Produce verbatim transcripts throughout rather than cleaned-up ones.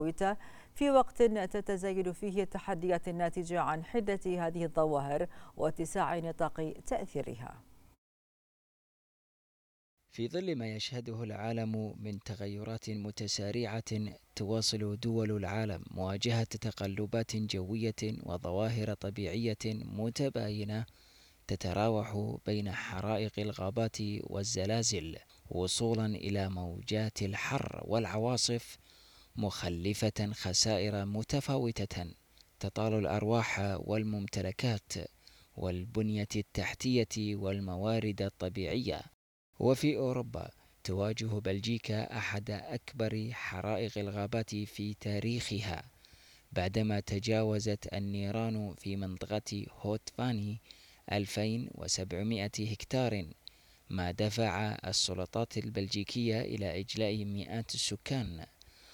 في وقت تتزايد فيه التحديات الناتجة عن حدة هذه الظواهر واتساع نطاق تأثيرها. في ظل ما يشهده العالم من تغيرات متسارعة، تواصل دول العالم مواجهة تقلبات جوية وظواهر طبيعية متباينة تتراوح بين حرائق الغابات والزلازل وصولا إلى موجات الحر والعواصف، مخلفة خسائر متفاوتة تطال الأرواح والممتلكات والبنية التحتية والموارد الطبيعية. وفي أوروبا تواجه بلجيكا أحد أكبر حرائق الغابات في تاريخها، بعدما تجاوزت النيران في منطقة هوت-فاني ألفين وسبعمائة هكتار، ما دفع السلطات البلجيكية إلى إجلاء مئات السكان.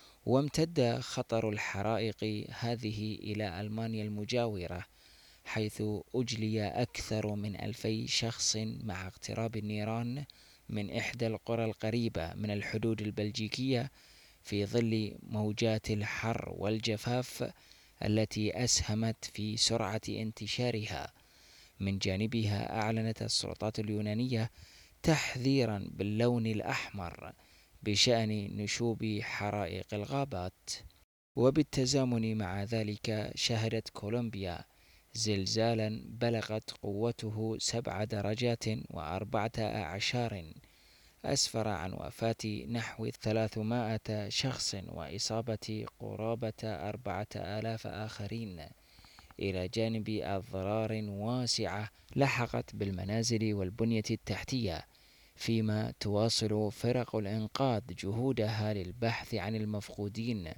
وامتد خطر الحرائق هذه إلى ألمانيا المجاورة، حيث أجلي أكثر من ألفي شخص مع اقتراب النيران من إحدى القرى القريبة من الحدود البلجيكية في ظل موجات الحر والجفاف التي أسهمت في سرعة انتشارها. من جانبها أعلنت السلطات اليونانية تحذيرا باللون الأحمر بشأن نشوب حرائق الغابات. وبالتزامن مع ذلك شهدت كولومبيا زلزالا بلغت قوته سبع درجات وأربعة أعشار، أسفر عن وفاة نحو ثلاثمائة شخص وإصابة قرابة أربعة آلاف آخرين، إلى جانب أضرار واسعة لحقت بالمنازل والبنية التحتية، فيما تواصل فرق الإنقاذ جهودها للبحث عن المفقودين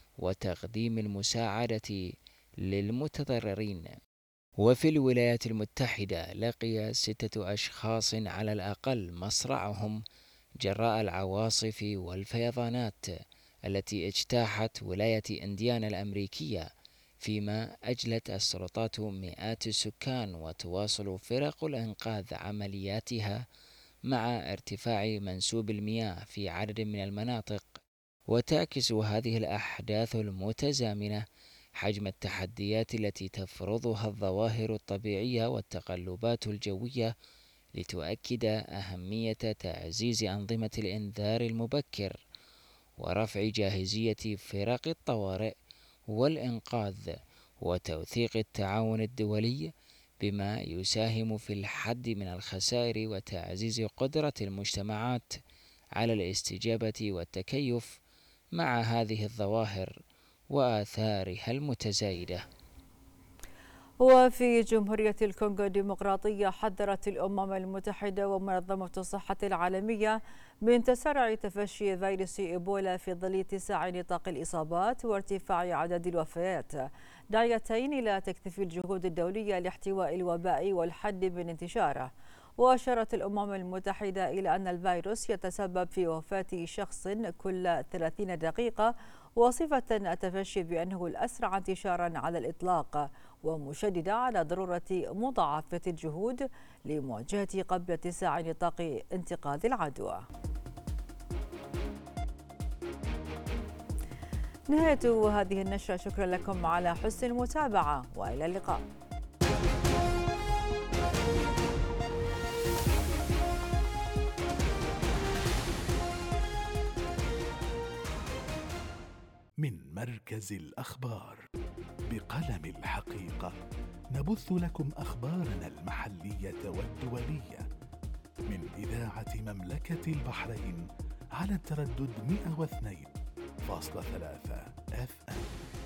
وتقديم المساعدة للمتضررين. وفي الولايات المتحدة لقي ستة أشخاص على الأقل مصرعهم جراء العواصف والفيضانات التي اجتاحت ولاية إنديانا الأمريكية، فيما أجلت السلطات مئات السكان وتواصل فرق الإنقاذ عملياتها مع ارتفاع منسوب المياه في عدد من المناطق. وتعكس هذه الأحداث المتزامنة حجم التحديات التي تفرضها الظواهر الطبيعية والتقلبات الجوية، لتؤكد أهمية تعزيز أنظمة الإنذار المبكر ورفع جاهزية فرق الطوارئ والإنقاذ وتوثيق التعاون الدولي، بما يساهم في الحد من الخسائر وتعزيز قدرة المجتمعات على الاستجابة والتكيف مع هذه الظواهر وآثارها المتزايدة. وفي جمهورية الكونغو الديمقراطية حذرت الأمم المتحدة ومنظمة الصحة العالمية من تسارع تفشي فيروس إيبولا في ظل اتساع نطاق الإصابات وارتفاع عدد الوفيات، داعيتين إلى تكثيف الجهود الدولية لاحتواء الوباء والحد من انتشاره. وأشارت الأمم المتحدة إلى أن الفيروس يتسبب في وفاة شخص كل ثلاثين دقيقة، وصفة التفشي بأنه الأسرع انتشارا على الإطلاق، ومشددة على ضرورة مضاعفة الجهود لمواجهة قبل اتساع نطاق انتقال العدوى. نهاية هذه النشرة، شكرا لكم على حسن المتابعة وإلى اللقاء. من مركز الأخبار بقلم الحقيقة، نبث لكم أخبارنا المحلية والدولية من إذاعة مملكة البحرين على التردد مئة واثنين فاصلة ثلاثة إف إم.